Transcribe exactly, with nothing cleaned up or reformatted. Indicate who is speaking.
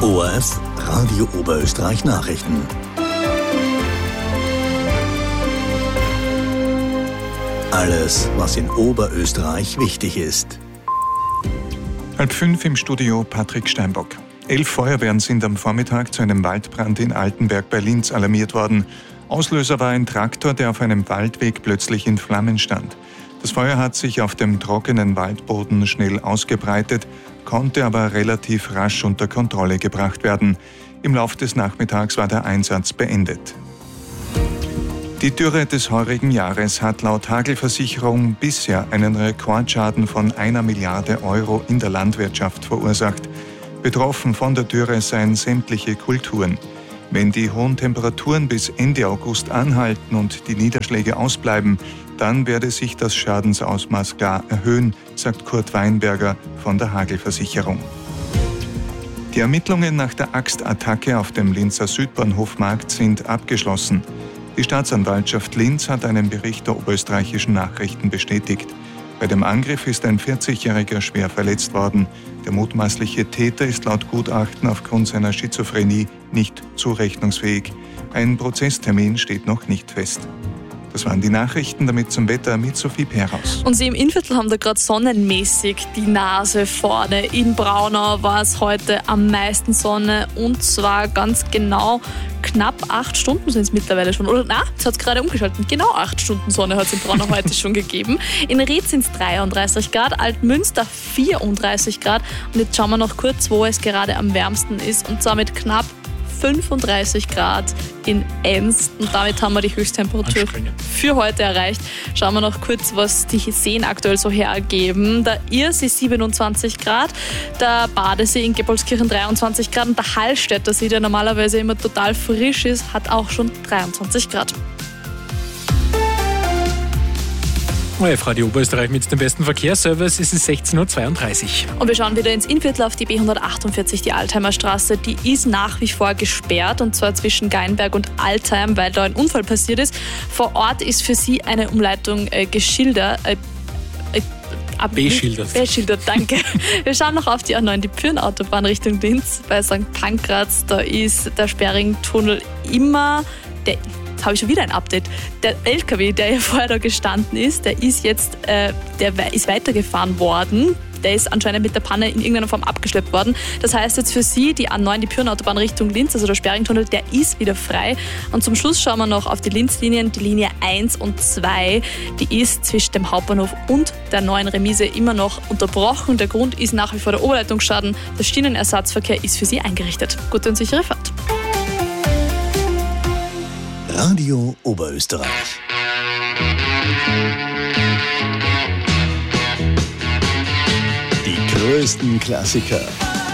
Speaker 1: O R F Radio Oberösterreich Nachrichten. Alles, was in Oberösterreich wichtig ist.
Speaker 2: Halb fünf im Studio Patrick Steinbock. Elf Feuerwehren sind am Vormittag zu einem Waldbrand in Altenberg bei Linz alarmiert worden. Auslöser war ein Traktor, der auf einem Waldweg plötzlich in Flammen stand. Das Feuer hat sich auf dem trockenen Waldboden schnell ausgebreitet, konnte aber relativ rasch unter Kontrolle gebracht werden. Im Laufe des Nachmittags war der Einsatz beendet. Die Dürre des heurigen Jahres hat laut Hagelversicherung bisher einen Rekordschaden von einer Milliarde Euro in der Landwirtschaft verursacht. Betroffen von der Dürre seien sämtliche Kulturen. Wenn die hohen Temperaturen bis Ende August anhalten und die Niederschläge ausbleiben, dann werde sich das Schadensausmaß klar erhöhen, sagt Kurt Weinberger von der Hagelversicherung. Die Ermittlungen nach der Axtattacke auf dem Linzer Südbahnhofmarkt sind abgeschlossen. Die Staatsanwaltschaft Linz hat einen Bericht der Oberösterreichischen Nachrichten bestätigt. Bei dem Angriff ist ein vierzigjähriger schwer verletzt worden. Der mutmaßliche Täter ist laut Gutachten aufgrund seiner Schizophrenie nicht zurechnungsfähig. Ein Prozesstermin steht noch nicht fest. Das waren die Nachrichten, damit zum Wetter mit Sophie Perhaus.
Speaker 3: Und Sie im Innviertel haben da gerade sonnenmäßig die Nase vorne. In Braunau war es heute am meisten Sonne und zwar ganz genau knapp acht Stunden sind es mittlerweile schon. Oder nein, es hat es gerade umgeschaltet. Genau acht Stunden Sonne hat es in Braunau heute schon gegeben. In Ried sind es dreiunddreißig Grad, Altmünster vierunddreißig Grad. Und jetzt schauen wir noch kurz, wo es gerade am wärmsten ist. Und zwar mit knapp fünfunddreißig Grad in Enns. Und damit haben wir die Höchsttemperatur für heute erreicht. Schauen wir noch kurz, was die Seen aktuell so hergeben. Der Irsee siebenundzwanzig Grad, der Badesee in Gebolskirchen dreiundzwanzig Grad und der Hallstätter See, der normalerweise immer total frisch ist, hat auch schon dreiundzwanzig Grad.
Speaker 4: O R F Radio Oberösterreich mit dem besten Verkehrsservice, es ist sechzehn Uhr zweiunddreißig.
Speaker 3: Und wir schauen wieder ins Innviertel auf die B hundertachtundvierzig, die Altheimer Straße. Die ist nach wie vor gesperrt und zwar zwischen Geinberg und Altheim, weil da ein Unfall passiert ist. Vor Ort ist für Sie eine Umleitung äh, geschildert. Äh, äh,
Speaker 4: Beschildert.
Speaker 3: Beschildert, danke. Wir schauen noch auf die A neun, die Pyrenautobahn Richtung Linz. Bei Sankt Pankraz, da ist der Sperringtunnel immer... Der, Jetzt habe ich schon wieder ein Update. Der L K W, der ja vorher da gestanden ist, der ist jetzt äh, der ist weitergefahren worden. Der ist anscheinend mit der Panne in irgendeiner Form abgeschleppt worden. Das heißt jetzt für Sie, die A neun, die Pyrenautobahn Richtung Linz, also der Sperringtunnel, der ist wieder frei. Und zum Schluss schauen wir noch auf die Linzlinien, die Linie eins und zwei. Die ist zwischen dem Hauptbahnhof und der neuen Remise immer noch unterbrochen. Der Grund ist nach wie vor der Oberleitungsschaden. Der Schienenersatzverkehr ist für Sie eingerichtet. Gute und sichere Fahrt.
Speaker 1: Radio Oberösterreich. Die größten Klassiker